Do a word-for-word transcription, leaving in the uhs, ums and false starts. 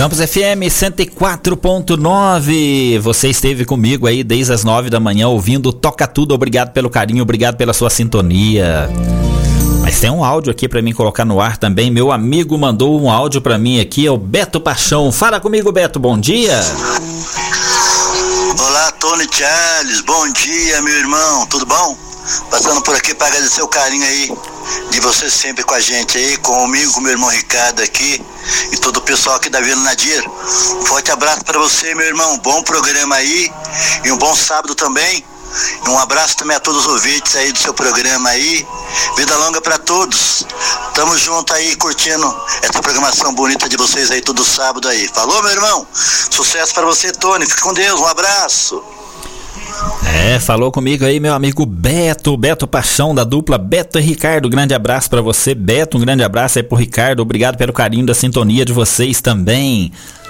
Campus F M cento e quatro ponto nove, você esteve comigo aí desde as nove da manhã ouvindo Toca Tudo. Obrigado pelo carinho, obrigado pela sua sintonia. Mas tem um áudio aqui pra mim colocar no ar também. Meu amigo mandou um áudio pra mim aqui, é o Beto Paixão. Fala comigo, Beto, bom dia. Olá, Tony Charles, bom dia, meu irmão, tudo bom? Passando por aqui para agradecer o carinho aí de você sempre com a gente aí, comigo, com meu irmão Ricardo aqui e todo o pessoal aqui da Vila Nadir. Um forte abraço para você, meu irmão, bom programa aí e um bom sábado também. E um abraço também a todos os ouvintes aí do seu programa aí. Vida longa para todos. Tamo junto aí curtindo essa programação bonita de vocês aí todo sábado aí. Falou, meu irmão? Sucesso para você, Tony. Fique com Deus. Um abraço. É, falou comigo aí meu amigo Beto, Beto Paixão da dupla Beto e Ricardo. Grande abraço pra você, Beto, um grande abraço aí pro Ricardo, obrigado pelo carinho da sintonia de vocês também.